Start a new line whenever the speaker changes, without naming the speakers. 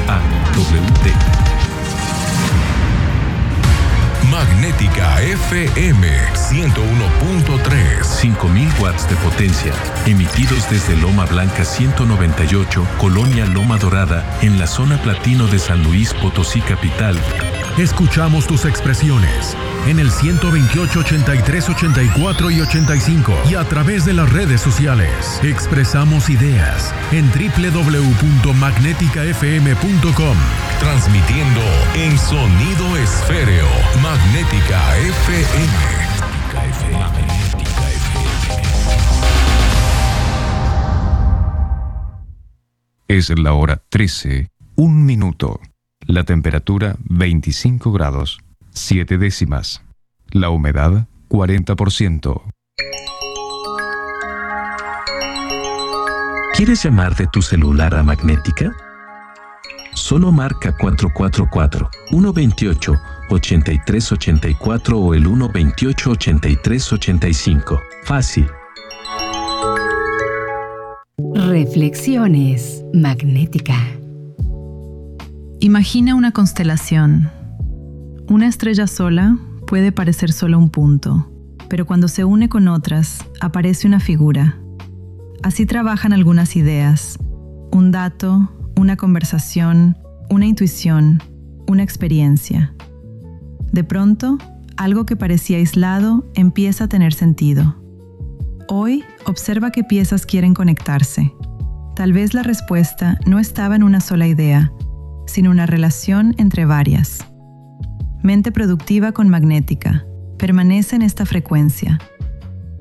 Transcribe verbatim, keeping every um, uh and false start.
A W T.
Magnética F M ciento uno punto tres.
cinco mil watts de potencia, emitidos desde Loma Blanca ciento noventa y ocho, Colonia Loma Dorada, en la zona platino de San Luis Potosí capital.
Escuchamos tus expresiones en el ciento veintiocho, ochenta y tres, ochenta y cuatro y ochenta y cinco y a través de las redes sociales. Expresamos ideas en doble u doble u doble u punto magnética f m punto com.
Transmitiendo en sonido esféreo. Magnética F M. Magnética F M.
Es la hora trece, un minuto. La temperatura veinticinco grados, siete décimas. La humedad cuarenta por ciento.
¿Quieres llamar de tu celular a Magnética? Solo marca cuatro cuatro cuatro, uno dos ocho, ocho tres ocho cuatro o el uno dos ocho, ocho tres ocho cinco. Fácil.
Reflexiones Magnética.
Imagina una constelación. Una estrella sola puede parecer solo un punto, pero cuando se une con otras, aparece una figura. Así trabajan algunas ideas, un dato, una conversación, una intuición, una experiencia. De pronto, algo que parecía aislado empieza a tener sentido. Hoy, observa qué piezas quieren conectarse. Tal vez la respuesta no estaba en una sola idea, sino una relación entre varias. Mente productiva con Magnética. Permanece en esta frecuencia.